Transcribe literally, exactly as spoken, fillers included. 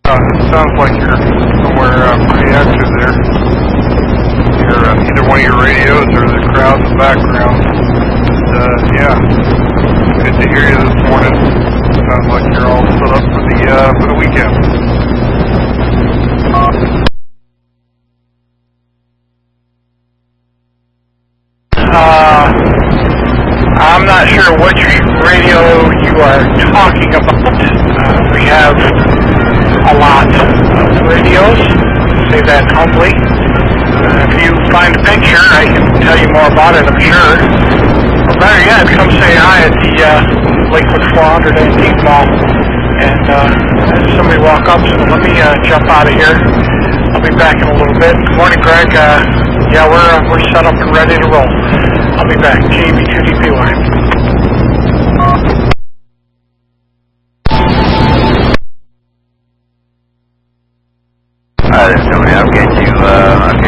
Uh, it sounds like you're somewhere uh, pretty active there. You're uh, either one of your radios or the crowd in the background. And, uh, yeah, good to hear you this morning. Sounds like you're all set up for the uh, for the weekend. Uh, I'm not sure which radio you are talking about. Uh, we have a lot of radios, say that humbly. Uh, if you find a picture, I can tell you more about it, I'm sure. Or better yet, come say hi at the uh, Lakewood four hundred Antique Mall. And uh, as somebody walk up, so let me uh, jump out of here. I'll be back in a little bit. Good morning, Greg. Uh, yeah, we're uh, we're set up and ready to roll. I'll be back. K B two D P line. Alright, somebody, I'll get you, uh, I'll get